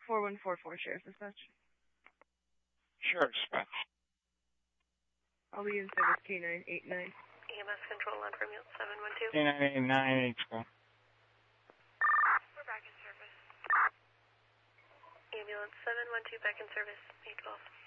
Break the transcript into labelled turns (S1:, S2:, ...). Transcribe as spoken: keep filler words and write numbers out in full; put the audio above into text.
S1: four one four four, Sheriff Dispatch.
S2: Sheriff Dispatch.
S1: I'll be in service K nine eight nine.
S3: E M S control on Permute seven one two.
S2: K nine eight nine, H go.
S3: We're back in service. Ambulance seven one two back in service, eight twelve.